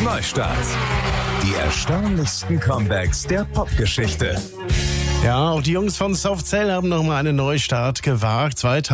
Neustart. Die erstaunlichsten Comebacks der Popgeschichte. Ja, auch die Jungs von Soft Cell haben nochmal einen Neustart gewagt.